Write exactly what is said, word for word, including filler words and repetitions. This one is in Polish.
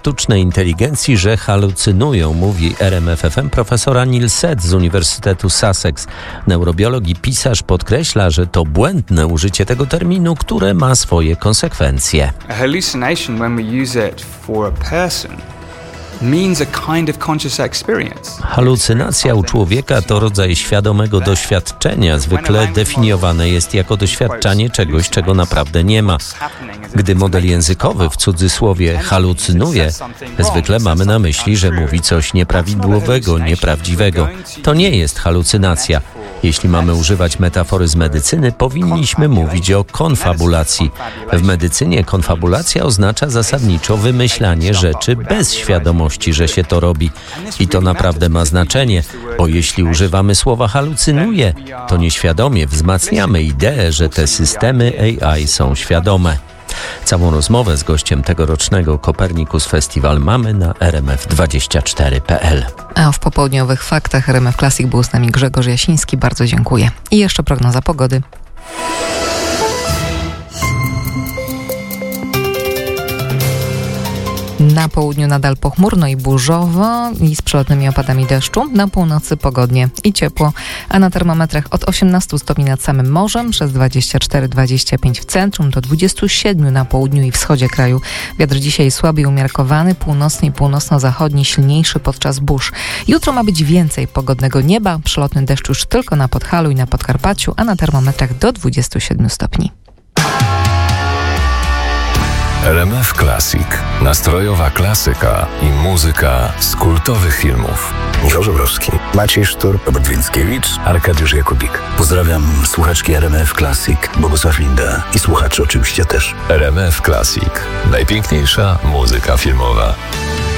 sztucznej inteligencji, że halucynują, mówi R M F F M profesor Anil Seth z Uniwersytetu Sussex. Neurobiolog i pisarz podkreśla, że to błędne użycie tego terminu, które ma swoje konsekwencje. A hallucination, when we use it for a person, means a kind of conscious experience. Halucynacja u człowieka to rodzaj świadomego doświadczenia. Zwykle definiowane jest jako doświadczanie czegoś, czego naprawdę nie ma. Gdy model językowy w cudzysłowie halucynuje, zwykle mamy na myśli, że mówi coś nieprawidłowego, nieprawdziwego. To nie jest halucynacja. Jeśli mamy używać metafory z medycyny, powinniśmy mówić o konfabulacji. W medycynie konfabulacja oznacza zasadniczo wymyślanie rzeczy bez świadomości, że się to robi. I to naprawdę ma znaczenie, bo jeśli używamy słowa halucynuje, to nieświadomie wzmacniamy ideę, że te systemy A I są świadome. Całą rozmowę z gościem tegorocznego Copernicus Festival mamy na r m f dwadzieścia cztery kropka p l. A w popołudniowych faktach R M F Classic był z nami Grzegorz Jasiński. Bardzo dziękuję. I jeszcze prognoza pogody. Na południu nadal pochmurno i burzowo i z przelotnymi opadami deszczu. Na północy pogodnie i ciepło, a na termometrach od osiemnastu stopni nad samym morzem, przez dwadzieścia cztery dwadzieścia pięć w centrum, do dwudziestu siedmiu na południu i wschodzie kraju. Wiatr dzisiaj słaby i umiarkowany, północny i północno-zachodni, silniejszy podczas burz. Jutro ma być więcej pogodnego nieba, przelotny deszcz już tylko na Podhalu i na Podkarpaciu, a na termometrach do dwudziestu siedmiu stopni. R M F Classic. Nastrojowa klasyka i muzyka z kultowych filmów. Michał Żebrowski, Maciej Sztur, Robert Więckiewicz, Arkadiusz Jakubik. Pozdrawiam słuchaczki R M F Classic, Bogusław Linda i słuchaczy oczywiście też. R M F Classic. Najpiękniejsza muzyka filmowa.